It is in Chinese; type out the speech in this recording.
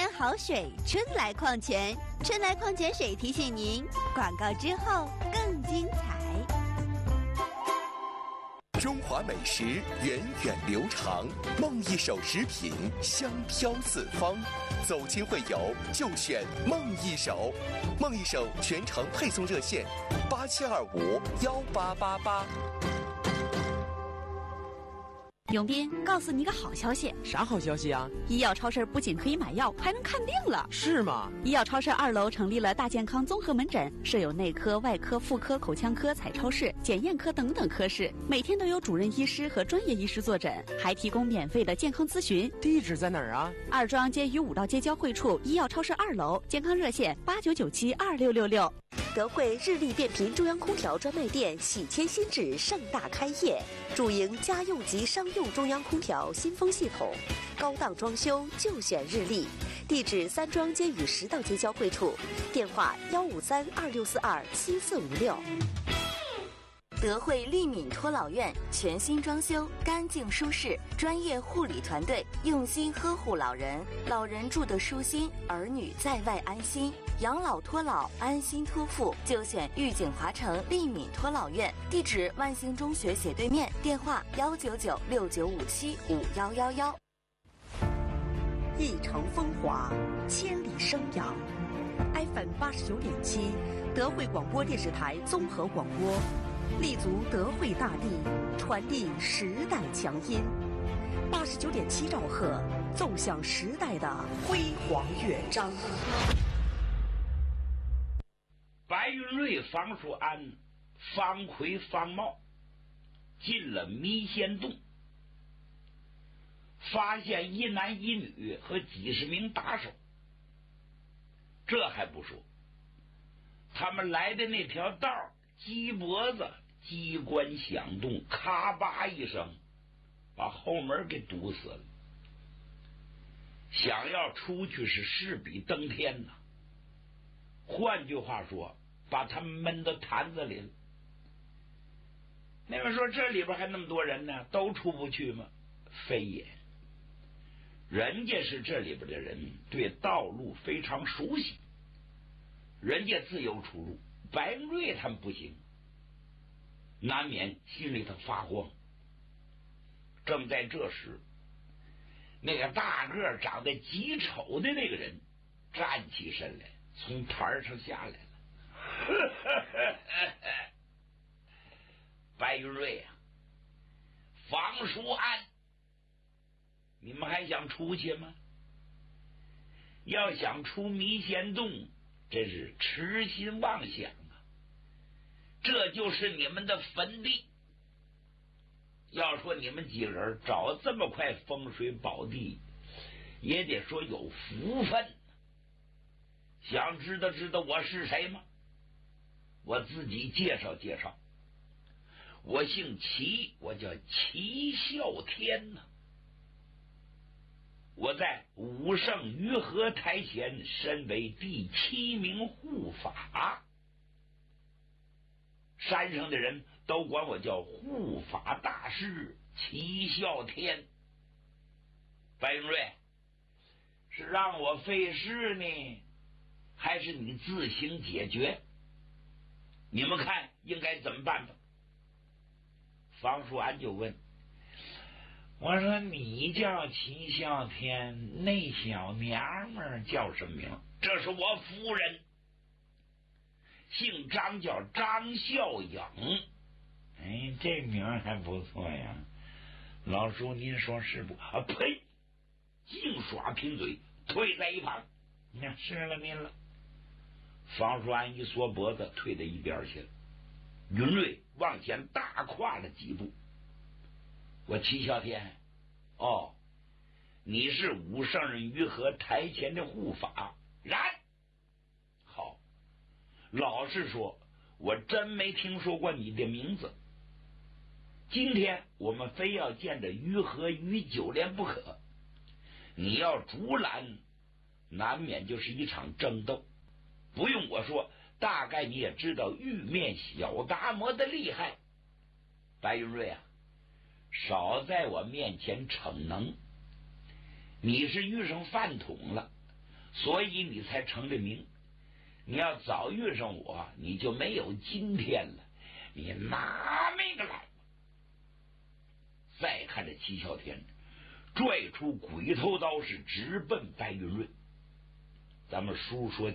泉好水，春来矿泉，春来矿泉水提醒您，广告之后更精彩。 中华美食源远流长，梦一手食品香飘四方。走亲会友就选梦一手，梦一手全程配送热线87251888。 永斌，告诉你个好消息。 啥好消息啊？ 医药超市不仅可以买药，还能看病了。 是吗？ 医药超市2楼成立了大健康综合门诊，设有内科、外科、妇科、口腔科、彩超室、检验科等等科室，每天都有主任医师和专业医师坐诊，还提供免费的健康咨询。 地址在哪儿啊？ 二庄街与五道街交汇处医药超市2楼，健康热线89972666。 德惠日立变频中央空调专卖店喜迁新址盛大开业，主营家用及商用中央空调新风系统，高档装修就选日立。地址三庄街与10道街交汇处，电话15326427456。德惠利敏托老院全新装修，干净舒适，专业护理团队用心呵护老人，老人住得舒心，儿女在外安心。养老托老，安心托付，就选玉景华城利敏托老院。地址万兴中学斜对面，电话19969575111。一城风华，千里生扬。FM 89.7，德惠广播电视台综合广播，立足德惠大地，传递时代强音。89.7兆赫，奏响时代的辉煌乐章。 白云瑞、方树安、方奎、方茂进了迷仙洞，发现一男一女和几十名打手。这还不说，他们来的那条道鸡脖子机关响动，咔吧一声把后门给堵死了。想要出去是势比登天呐，换句话说，把他们闷到坛子里了。那位说这里边还那么多人呢，都出不去吗？非也，人家是这里边的人，对道路非常熟悉，人家自由出入。白云瑞他们不行，难免心里头发慌。正在这时，那个大个长得极丑的那个人站起身来，从台上下来了。白云瑞啊，方书安，你们还想出去吗？要想出迷仙洞，真是痴心妄想啊！这就是你们的坟地。要说你们几个人找这么块风水宝地，也得说有福分。想知道我是谁吗？我自己介绍介绍，我姓齐，我叫齐啸天呐。我在武圣鱼河台前身为第7名护法，山上的人都管我叫护法大师齐啸天。白云瑞，是让我费事呢，还是你自行解决？你们看应该怎么办吧？方树安就问，我说你叫齐啸天，那小娘们叫什么名？这是我夫人，姓张，叫张孝颖。哎，这名还不错呀。老叔您说是不？啊呸！净耍贫嘴，退在一旁。那是了您了。方树安一缩脖子，退到一边去了。云瑞往前大跨了几步。我齐啸天，哦，你是武圣人鱼河台前的护法，然好，老实说，我真没听说过你的名字。今天我们非要见着鱼河鱼酒莲不可，你要竹篮，难免就是一场争斗。不用我说，大概你也知道玉面小达摩的厉害。白云瑞啊，少在我面前逞能，你是遇上饭桶了， 所以你才成了名。你要早遇上我，你就没有今天了。你拿命来！再看这齐啸天拽出鬼头刀，是直奔白云瑞。咱们书说